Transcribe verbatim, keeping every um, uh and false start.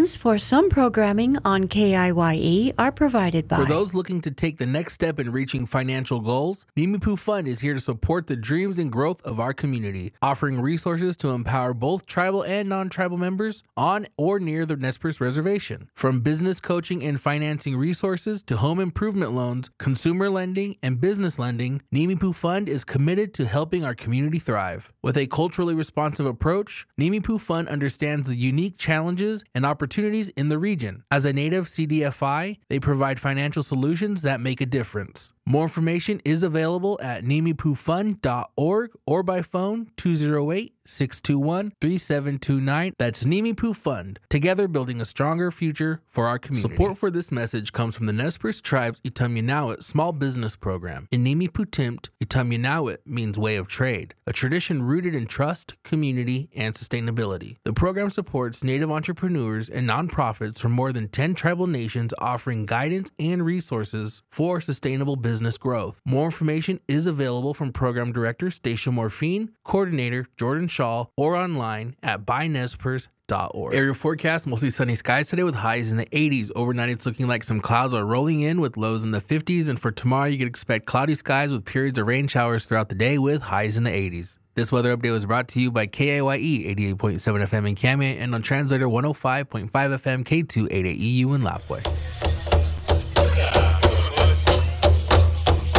Funds for some programming on K I Y E are provided by. For those looking to take the next step in reaching financial goals, Nimipu Fund is here to support the dreams and growth of our community, offering resources to empower both tribal and non-tribal members on or near the Nez Perce Reservation. From business coaching and financing resources to home improvement loans, consumer lending, and business lending, Nimipu Fund is committed to helping our community thrive. With a culturally responsive approach, Nimipu Fund understands the unique challenges and opportunities in the region. As a native C D F I, they provide financial solutions that make a difference. More information is available at nimipu fund dot org or by phone two oh eight, six two one, three seven two nine. That's Nimipu Fund, together building a stronger future for our community. Support for this message comes from the Nez Perce Tribe's Itamyanawit Small Business Program. In Nimipu Timt, Itamyanawit means way of trade, a tradition rooted in trust, community, and sustainability. The program supports Native entrepreneurs and nonprofits from more than ten tribal nations, offering guidance and resources for sustainable business business growth. More information is available from Program Director Stacia Morphine, Coordinator Jordan Shaw, or online at buy nez perce dot org. Area forecast, mostly sunny skies today with highs in the eighties. Overnight, it's looking like some clouds are rolling in with lows in the fifties. And for tomorrow, you can expect cloudy skies with periods of rain showers throughout the day with highs in the eighties. This weather update was brought to you by K A Y E eighty-eight point seven F M in Kamiah and on Translator one oh five point five F M K two eighty-eight E U in Lapwai.